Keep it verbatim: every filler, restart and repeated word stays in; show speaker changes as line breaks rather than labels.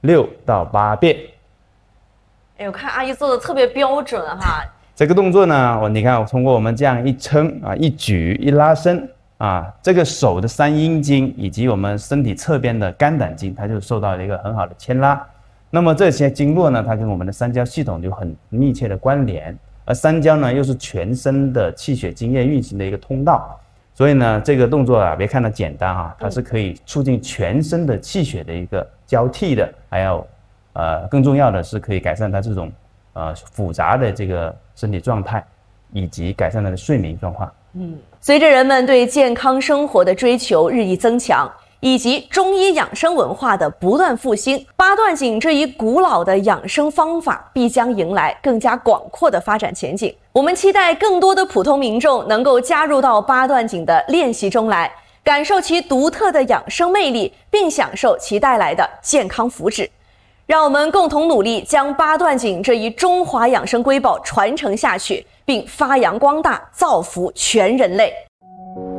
六到八遍。
哎，我看阿姨做的特别标准哈。
这个动作呢，我你看，我通过我们这样一撑啊，一举一拉伸啊，这个手的三阴经以及我们身体侧边的肝胆经，它就受到了一个很好的牵拉。那么这些经络呢，它跟我们的三焦系统有很密切的关联，而三焦呢又是全身的气血津液运行的一个通道，所以呢，这个动作啊，别看它简单啊，它是可以促进全身的气血的一个交替的，还有呃更重要的是可以改善它这种呃复杂的这个身体状态，以及改善它的睡眠状况。
嗯，随着人们对健康生活的追求日益增强，以及中医养生文化的不断复兴，八段锦这一古老的养生方法必将迎来更加广阔的发展前景。我们期待更多的普通民众能够加入到八段锦的练习中来，感受其独特的养生魅力，并享受其带来的健康福祉。让我们共同努力，将八段锦这一中华养生瑰宝传承下去，并发扬光大，造福全人类。